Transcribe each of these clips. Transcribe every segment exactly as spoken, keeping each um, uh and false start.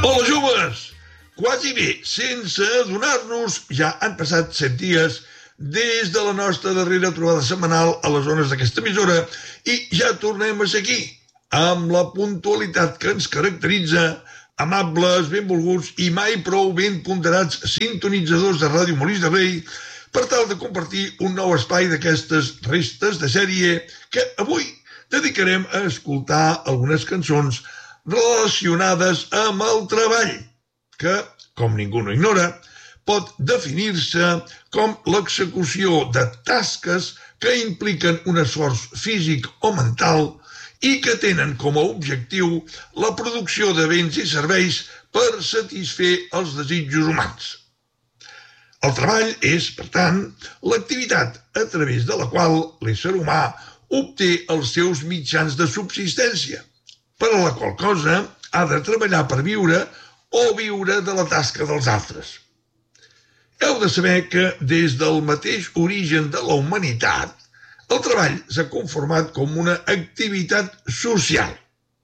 Hola, joves! Quasi bé, sense adonar-nos, ja han passat set dies des de la nostra darrera trobada setmanal a les zones d'aquesta emissora i ja tornem a ser aquí, amb la puntualitat que ens caracteritza, amables, benvolguts i mai prou ben ponderats sintonitzadors de Ràdio Molins de Rei, per tal de compartir un nou espai d'aquestes restes de sèrie que avui dedicarem a escoltar algunes cançons relacionades amb el treball, que, com ningú no ignora, pot definir-se com l'execució de tasques que impliquen un esforç físic o mental i que tenen com a objectiu la producció de béns i serveis per satisfer els desitjos humans. El treball és, per tant, l'activitat a través de la qual l'ésser humà obté els seus mitjans de subsistència, per a la qual cosa ha de treballar per viure o viure de la tasca dels altres. Heu de saber que des del mateix origen de la humanitat, el treball s'ha conformat com una activitat social.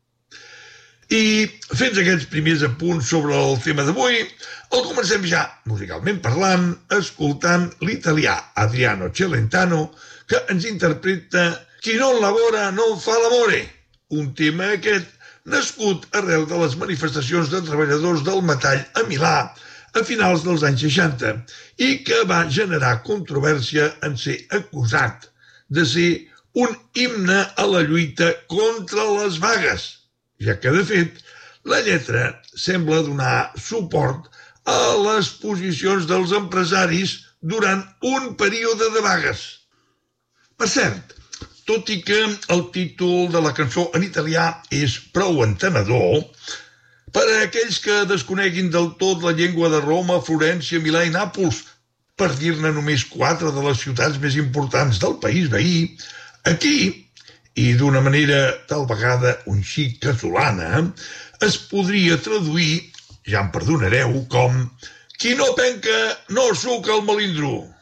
I fets aquests primers apunts sobre el tema d'avui, el comencem ja, musicalment parlant, escoltant l'italià Adriano Celentano, que ens interpreta Chi non lavora non fa l'amore, un tema aquest nascut arrel de les manifestacions de treballadors del metall a Milà a finals dels anys seixanta i que va generar controvèrsia en ser acusat de ser un himne a la lluita contra les vagues, ja que, de fet, la lletra sembla donar suport a les posicions dels empresaris durant un període de vagues. Per cert, tot i que el títol de la cançó en italià és prou entenedor, per a aquells que desconeguin del tot la llengua de Roma, Florència, Milà i Nàpols, per dir-ne només quatre de les ciutats més importants del país veí, aquí, i d'una manera tal vegada un xic casolana, es podria traduir, ja em perdonareu, com «Qui no penca no suca el melindro».